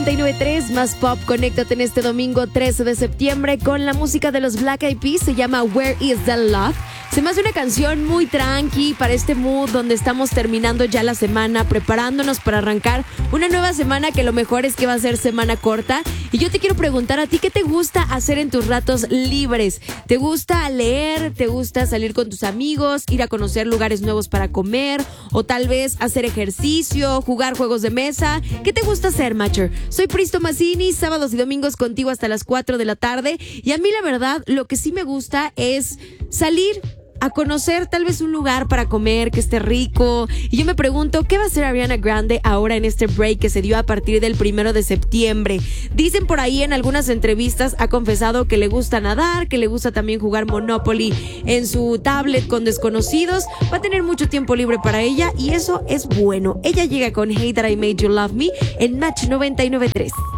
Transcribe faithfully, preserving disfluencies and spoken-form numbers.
noventa y nueve punto tres, más pop. Conéctate en este domingo trece de septiembre con la música de los Black Eyed Peas. Se llama Where Is the Love. Se me hace una canción muy tranqui para este mood donde estamos terminando ya la semana, preparándonos para arrancar una nueva semana, que lo mejor es que va a ser semana corta. Y yo te quiero preguntar a ti, ¿qué te gusta hacer en tus ratos libres? ¿Te gusta leer? ¿Te gusta salir con tus amigos? ¿Ir a conocer lugares nuevos para comer? ¿O tal vez hacer ejercicio? ¿Jugar juegos de mesa? ¿Qué te gusta hacer, Matcher? Soy Pristo Mazzini, sábados y domingos contigo hasta las cuatro de la tarde. Y a mí la verdad, lo que sí me gusta es salir a conocer tal vez un lugar para comer que esté rico. Y yo me pregunto, ¿qué va a hacer Ariana Grande ahora en este break que se dio a partir del primero de septiembre? Dicen por ahí en algunas entrevistas, ha confesado que le gusta nadar, que le gusta también jugar Monopoly en su tablet con desconocidos. Va a tener mucho tiempo libre para ella y eso es bueno. Ella llega con Hey That I Made You Love Me en Match noventa y nueve punto tres.